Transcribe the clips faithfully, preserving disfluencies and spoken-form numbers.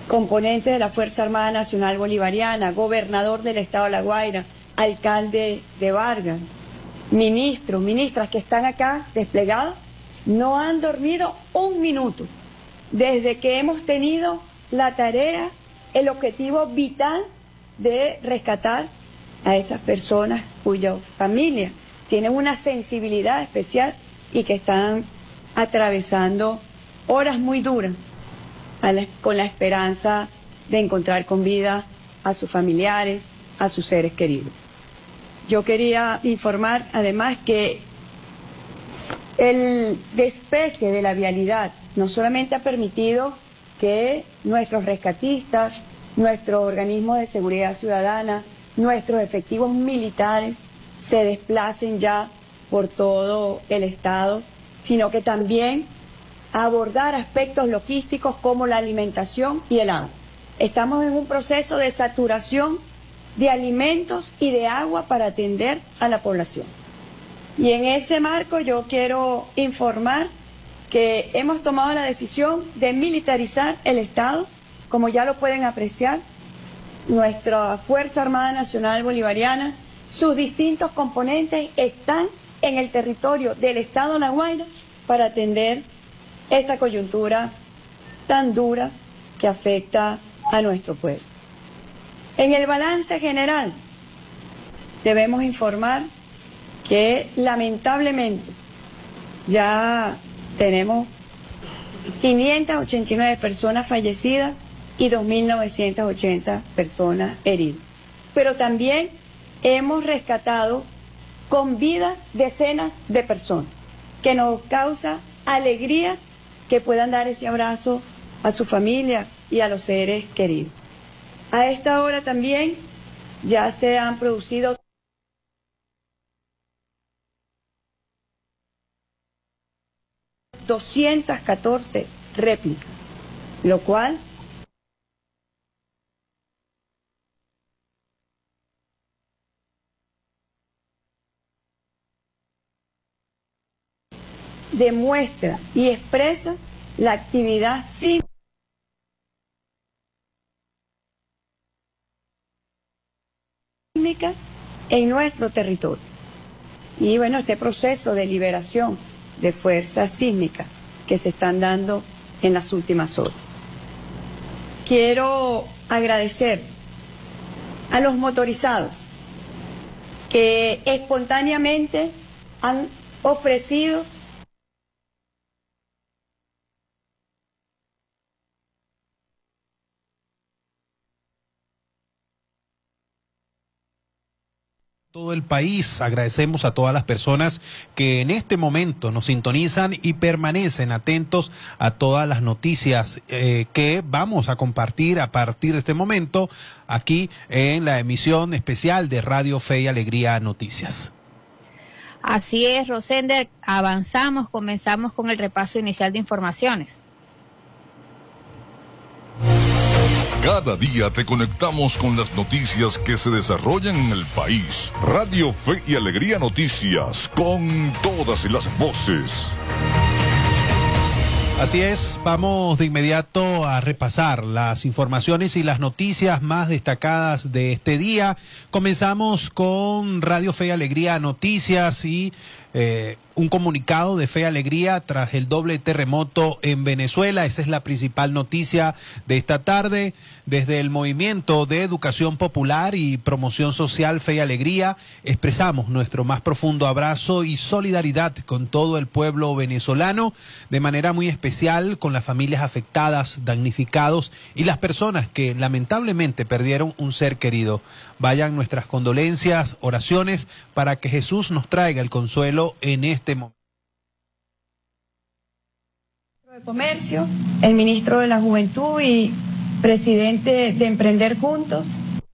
componentes de la Fuerza Armada Nacional Bolivariana, gobernador del estado de La Guaira, alcalde de Vargas, ministros, ministras que están acá desplegados, no han dormido un minuto desde que hemos tenido la tarea, el objetivo vital de rescatar a esas personas cuya familia tienen una sensibilidad especial y que están atravesando horas muy duras a la, con la esperanza de encontrar con vida a sus familiares, a sus seres queridos. Yo quería informar además que el despeje de la vialidad no solamente ha permitido que nuestros rescatistas, nuestros organismos de seguridad ciudadana, nuestros efectivos militares se desplacen ya por todo el estado, sino que también abordar aspectos logísticos como la alimentación y el agua. Estamos en un proceso de saturación de alimentos y de agua para atender a la población. Y en ese marco yo quiero informar que hemos tomado la decisión de militarizar el Estado, como ya lo pueden apreciar, nuestra Fuerza Armada Nacional Bolivariana, sus distintos componentes están en el territorio del Estado de La Guaira para atender esta coyuntura tan dura que afecta a nuestro pueblo. En el balance general, debemos informar que lamentablemente ya tenemos quinientas ochenta y nueve personas fallecidas y dos mil novecientas ochenta personas heridas. Pero también hemos rescatado con vida decenas de personas, que nos causa alegría que puedan dar ese abrazo a su familia y a los seres queridos. A esta hora también ya se han producido doscientas catorce réplicas, lo cual demuestra y expresa la actividad sísmica en nuestro territorio. Y bueno, este proceso de liberación de fuerzas sísmicas que se están dando en las últimas horas. Quiero agradecer a los motorizados que espontáneamente han ofrecido todo el país. Agradecemos a todas las personas que en este momento nos sintonizan y permanecen atentos a todas las noticias eh, que vamos a compartir a partir de este momento aquí en la emisión especial de Radio Fe y Alegría Noticias. Así es, Rosender, avanzamos, comenzamos con el repaso inicial de informaciones. Cada día te conectamos con las noticias que se desarrollan en el país. Radio Fe y Alegría Noticias, con todas las voces. Así es, vamos de inmediato a repasar las informaciones y las noticias más destacadas de este día. Comenzamos con Radio Fe y Alegría Noticias y eh, un comunicado de Fe y Alegría tras el doble terremoto en Venezuela. Esa es la principal noticia de esta tarde. Desde el Movimiento de Educación Popular y Promoción Social Fe y Alegría expresamos nuestro más profundo abrazo y solidaridad con todo el pueblo venezolano, de manera muy especial con las familias afectadas, damnificados y las personas que lamentablemente perdieron un ser querido. Vayan nuestras condolencias, oraciones para que Jesús nos traiga el consuelo en este momento. De Comercio, el ministro de la Juventud y presidente de Emprender Juntos.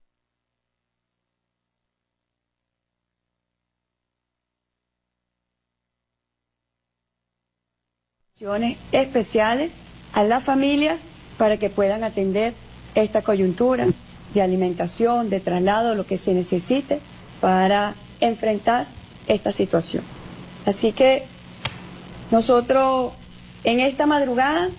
Especiales a las familias para que puedan atender esta coyuntura de alimentación, de traslado, lo que se necesite para enfrentar esta situación. Así que nosotros en esta madrugada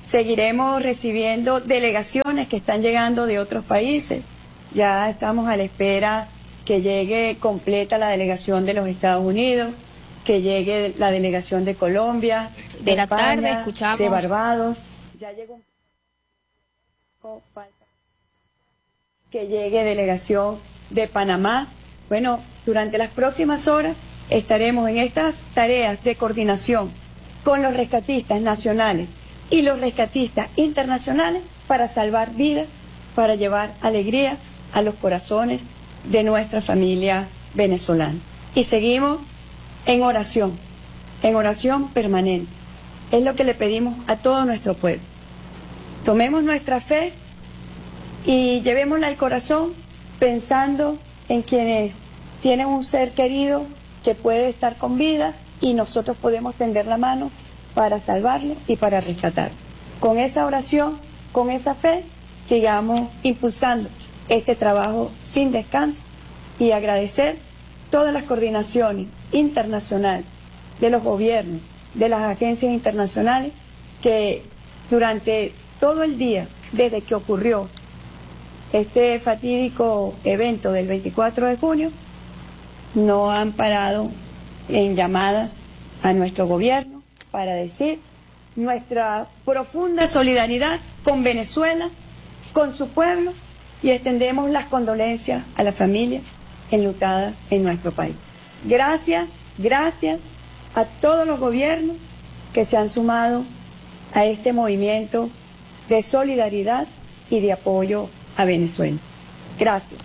Seguiremos recibiendo delegaciones que están llegando de otros países. Ya estamos a la espera que llegue completa la delegación de los Estados Unidos, que llegue la delegación de Colombia, de, de la España, tarde escuchamos de Barbados. Ya llegó un... falta que llegue delegación de Panamá. Bueno, durante las próximas horas estaremos en estas tareas de coordinación con los rescatistas nacionales y los rescatistas internacionales para salvar vidas, para llevar alegría a los corazones de nuestra familia venezolana. Y seguimos en oración, en oración permanente. Es lo que le pedimos a todo nuestro pueblo. Tomemos nuestra fe y llevémosla al corazón pensando en quienes tienen un ser querido que puede estar con vida y nosotros podemos tender la mano para salvarlo y para rescatarlo. Con esa oración, con esa fe, sigamos impulsando este trabajo sin descanso y agradecer todas las coordinaciones internacionales de los gobiernos, de las agencias internacionales que durante todo el día, desde que ocurrió este fatídico evento del veinticuatro de junio, no han parado en llamadas a nuestro gobierno para decir nuestra profunda solidaridad con Venezuela, con su pueblo, y extendemos las condolencias a las familias enlutadas en nuestro país. Gracias, gracias a todos los gobiernos que se han sumado a este movimiento de solidaridad y de apoyo a Venezuela. Gracias.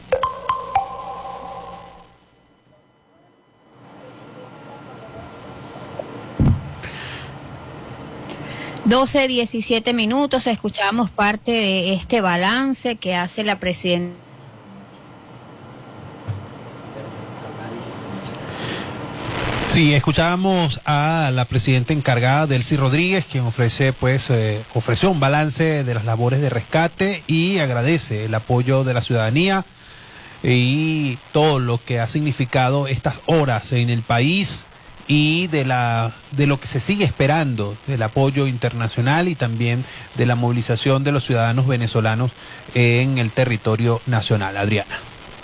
doce, diecisiete minutos, escuchamos parte de este balance que hace la presidenta. Sí, escuchábamos a la presidenta encargada, Delcy Rodríguez, quien ofrece, pues, eh, ofreció un balance de las labores de rescate y agradece el apoyo de la ciudadanía y todo lo que ha significado estas horas en el país y de la de lo que se sigue esperando, del apoyo internacional y también de la movilización de los ciudadanos venezolanos en el territorio nacional. Adriana.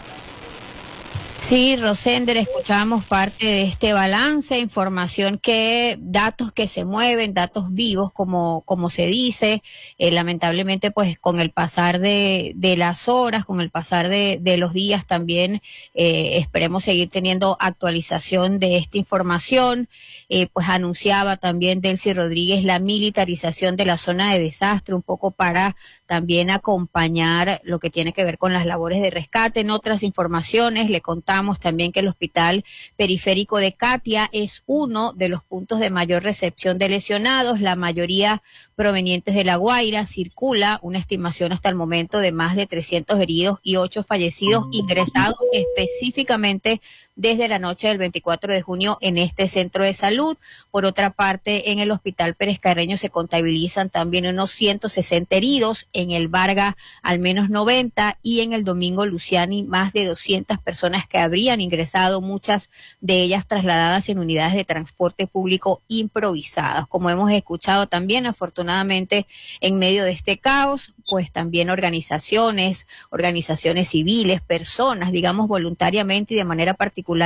Sí, Rosender, escuchamos parte de este balance, información que, datos que se mueven, datos vivos, como, como se dice, eh, lamentablemente pues con el pasar de, de las horas, con el pasar de, de los días también eh, esperemos seguir teniendo actualización de esta información. Eh, pues anunciaba también Delcy Rodríguez la militarización de la zona de desastre, un poco para también acompañar lo que tiene que ver con las labores de rescate. En otras informaciones le contamos también que el Hospital Periférico de Catia es uno de los puntos de mayor recepción de lesionados, la mayoría provenientes de La Guaira. Circula una estimación hasta el momento de más de trescientos heridos y ocho fallecidos ingresados específicamente desde la noche del veinticuatro de junio en este centro de salud. Por otra parte, en el Hospital Pérez Carreño se contabilizan también unos ciento sesenta heridos, en el Vargas al menos noventa y en el Domingo Luciani más de doscientas personas que habrían ingresado, muchas de ellas trasladadas en unidades de transporte público improvisadas. Como hemos escuchado también, afortunadamente, en medio de este caos, pues también organizaciones, organizaciones civiles, personas, digamos voluntariamente y de manera particular,